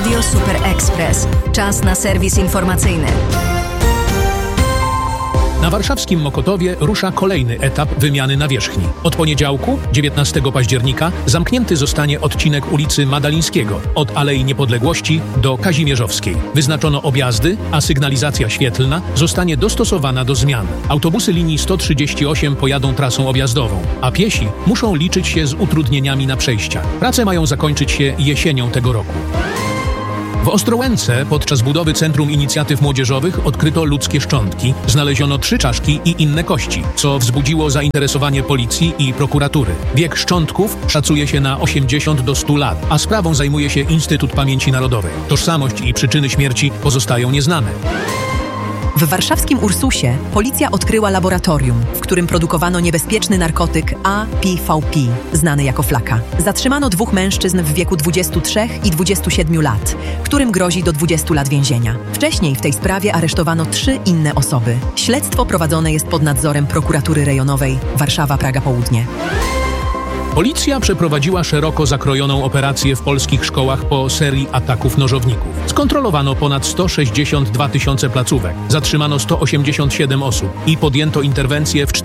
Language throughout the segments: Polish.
Radio Super Express. Czas na serwis informacyjny. Na warszawskim Mokotowie rusza kolejny etap wymiany nawierzchni. Od poniedziałku, 19 października, zamknięty zostanie odcinek ulicy Madalińskiego od Alei Niepodległości do Kazimierzowskiej. Wyznaczono objazdy, a sygnalizacja świetlna zostanie dostosowana do zmian. Autobusy linii 138 pojadą trasą objazdową, a piesi muszą liczyć się z utrudnieniami na przejściach. Prace mają zakończyć się jesienią tego roku. W Ostrołęce podczas budowy Centrum Inicjatyw Młodzieżowych odkryto ludzkie szczątki, znaleziono 3 czaszki i inne kości, co wzbudziło zainteresowanie policji i prokuratury. Wiek szczątków szacuje się na 80 do 100 lat, a sprawą zajmuje się Instytut Pamięci Narodowej. Tożsamość i przyczyny śmierci pozostają nieznane. W warszawskim Ursusie policja odkryła laboratorium, w którym produkowano niebezpieczny narkotyk APVP, znany jako flaka. Zatrzymano 2 mężczyzn w wieku 23 i 27 lat, którym grozi do 20 lat więzienia. Wcześniej w tej sprawie aresztowano 3 inne osoby. Śledztwo prowadzone jest pod nadzorem prokuratury rejonowej Warszawa-Praga Południe. Policja przeprowadziła szeroko zakrojoną operację w polskich szkołach po serii ataków nożowników. Skontrolowano ponad 162 tysiące placówek, zatrzymano 187 osób i podjęto interwencję w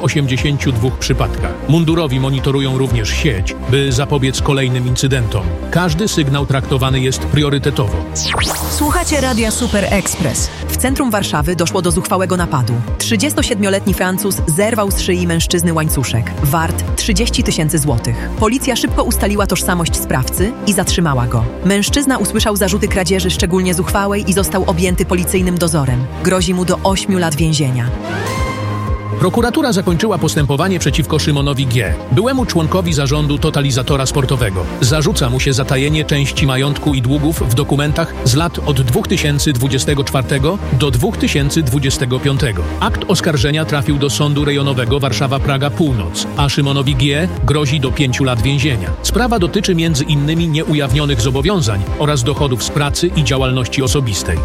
482 przypadkach. Mundurowi monitorują również sieć, by zapobiec kolejnym incydentom. Każdy sygnał traktowany jest priorytetowo. Słuchacie Radia Super Express. W centrum Warszawy doszło do zuchwałego napadu. 37-letni Francuz zerwał z szyi mężczyzny łańcuszek, wart 30 tysięcy złotych. Policja szybko ustaliła tożsamość sprawcy i zatrzymała go. Mężczyzna usłyszał zarzuty kradzieży szczególnie zuchwałej i został objęty policyjnym dozorem. Grozi mu do 8 lat więzienia. Prokuratura zakończyła postępowanie przeciwko Szymonowi G., byłemu członkowi zarządu Totalizatora Sportowego. Zarzuca mu się zatajenie części majątku i długów w dokumentach z lat od 2024 do 2025. Akt oskarżenia trafił do Sądu Rejonowego Warszawa-Praga Północ, a Szymonowi G. grozi do 5 lat więzienia. Sprawa dotyczy m.in. nieujawnionych zobowiązań oraz dochodów z pracy i działalności osobistej.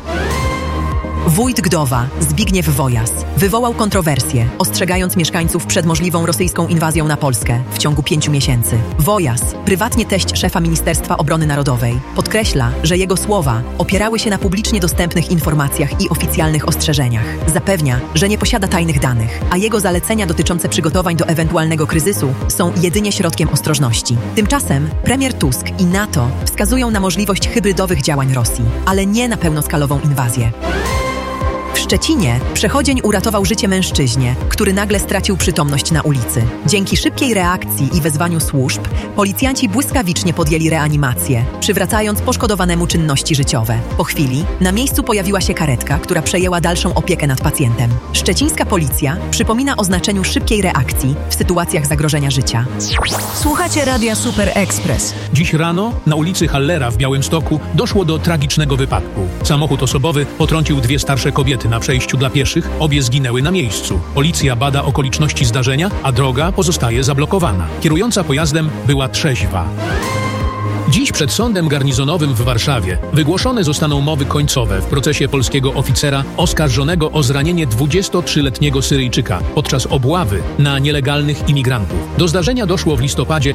Wójt Gdowa, Zbigniew Wojas, wywołał kontrowersję, ostrzegając mieszkańców przed możliwą rosyjską inwazją na Polskę w ciągu 5 miesięcy. Wojas, prywatnie teść szefa Ministerstwa Obrony Narodowej, podkreśla, że jego słowa opierały się na publicznie dostępnych informacjach i oficjalnych ostrzeżeniach. Zapewnia, że nie posiada tajnych danych, a jego zalecenia dotyczące przygotowań do ewentualnego kryzysu są jedynie środkiem ostrożności. Tymczasem premier Tusk i NATO wskazują na możliwość hybrydowych działań Rosji, ale nie na pełnoskalową inwazję. W Szczecinie przechodzień uratował życie mężczyźnie, który nagle stracił przytomność na ulicy. Dzięki szybkiej reakcji i wezwaniu służb, policjanci błyskawicznie podjęli reanimację, przywracając poszkodowanemu czynności życiowe. Po chwili na miejscu pojawiła się karetka, która przejęła dalszą opiekę nad pacjentem. Szczecińska policja przypomina o znaczeniu szybkiej reakcji w sytuacjach zagrożenia życia. Słuchacie Radia Super Express. Dziś rano na ulicy Hallera w Białymstoku doszło do tragicznego wypadku. Samochód osobowy potrącił 2 starsze kobiety na przejściu dla pieszych, obie zginęły na miejscu. Policja bada okoliczności zdarzenia, a droga pozostaje zablokowana. Kierująca pojazdem była trzeźwa. Dziś przed Sądem Garnizonowym w Warszawie wygłoszone zostaną mowy końcowe w procesie polskiego oficera oskarżonego o zranienie 23-letniego Syryjczyka podczas obławy na nielegalnych imigrantów. Do zdarzenia doszło w listopadzie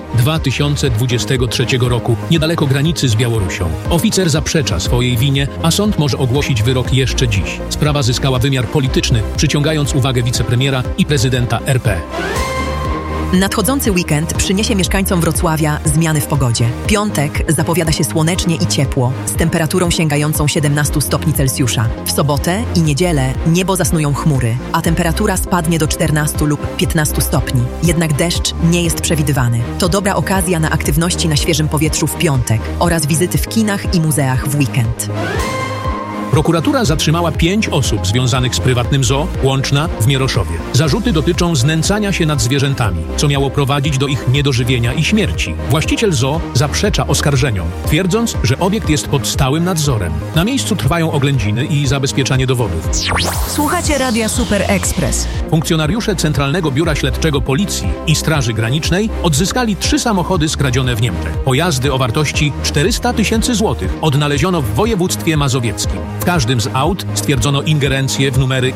2023 roku, niedaleko granicy z Białorusią. Oficer zaprzecza swojej winie, a sąd może ogłosić wyrok jeszcze dziś. Sprawa zyskała wymiar polityczny, przyciągając uwagę wicepremiera i prezydenta RP. Nadchodzący weekend przyniesie mieszkańcom Wrocławia zmiany w pogodzie. Piątek zapowiada się słonecznie i ciepło, z temperaturą sięgającą 17 stopni Celsjusza. W sobotę i niedzielę niebo zasnują chmury, a temperatura spadnie do 14 lub 15 stopni. Jednak deszcz nie jest przewidywany. To dobra okazja na aktywności na świeżym powietrzu w piątek oraz wizyty w kinach i muzeach w weekend. Prokuratura zatrzymała 5 osób związanych z prywatnym zoo Łączna w Mieroszowie. Zarzuty dotyczą znęcania się nad zwierzętami, co miało prowadzić do ich niedożywienia i śmierci. Właściciel zoo zaprzecza oskarżeniom, twierdząc, że obiekt jest pod stałym nadzorem. Na miejscu trwają oględziny i zabezpieczanie dowodów. Słuchacie Radia Super Express. Funkcjonariusze Centralnego Biura Śledczego Policji i Straży Granicznej odzyskali 3 samochody skradzione w Niemczech. Pojazdy o wartości 400 tysięcy złotych odnaleziono w województwie mazowieckim. W każdym z aut stwierdzono ingerencję w numery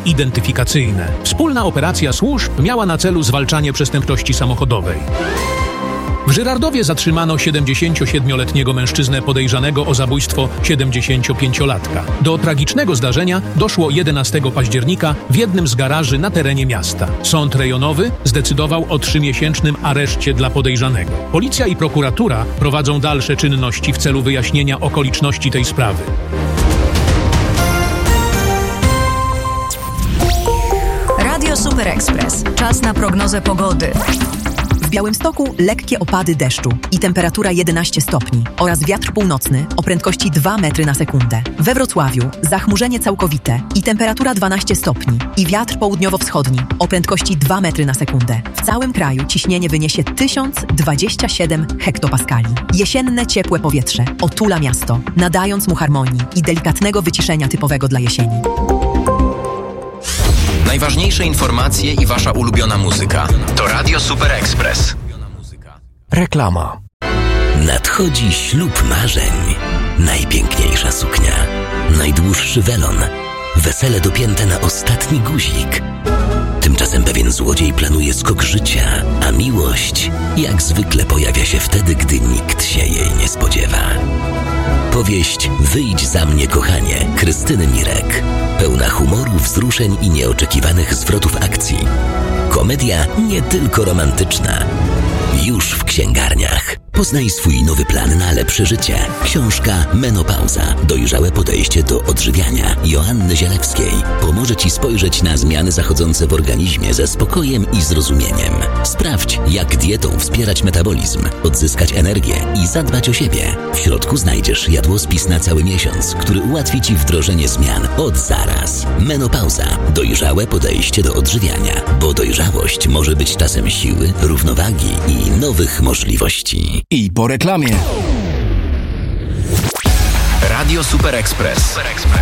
identyfikacyjne. Wspólna operacja służb miała na celu zwalczanie przestępczości samochodowej. W Żyrardowie zatrzymano 77-letniego mężczyznę podejrzanego o zabójstwo 75-latka. Do tragicznego zdarzenia doszło 11 października w jednym z garaży na terenie miasta. Sąd rejonowy zdecydował o 3-miesięcznym areszcie dla podejrzanego. Policja i prokuratura prowadzą dalsze czynności w celu wyjaśnienia okoliczności tej sprawy. Radio Super Express. Czas na prognozę pogody. W Białymstoku lekkie opady deszczu i temperatura 11 stopni oraz wiatr północny o prędkości 2 metry na sekundę. We Wrocławiu zachmurzenie całkowite i temperatura 12 stopni i wiatr południowo-wschodni o prędkości 2 metry na sekundę. W całym kraju ciśnienie wyniesie 1027 hektopaskali. Jesienne ciepłe powietrze otula miasto, nadając mu harmonii i delikatnego wyciszenia typowego dla jesieni. Najważniejsze informacje i wasza ulubiona muzyka to Radio Super Express. Reklama. Nadchodzi ślub marzeń. Najpiękniejsza suknia, najdłuższy welon, wesele dopięte na ostatni guzik. Tymczasem pewien złodziej planuje skok życia, a miłość jak zwykle pojawia się wtedy, gdy nikt się jej nie spodziewa. Powieść Wyjdź za mnie, kochanie, Krystyny Mirek. Pełna humoru, wzruszeń i nieoczekiwanych zwrotów akcji. Komedia nie tylko romantyczna. Już w księgarniach. Poznaj swój nowy plan na lepsze życie. Książka Menopauza. Dojrzałe podejście do odżywiania Joanny Zielewskiej pomoże Ci spojrzeć na zmiany zachodzące w organizmie ze spokojem i zrozumieniem. Sprawdź, jak dietą wspierać metabolizm, odzyskać energię i zadbać o siebie. W środku znajdziesz jadłospis na cały miesiąc, który ułatwi Ci wdrożenie zmian od zaraz. Menopauza. Dojrzałe podejście do odżywiania, bo dojrzałość może być czasem siły, równowagi i nowych możliwości. I po reklamie. Radio Super Express.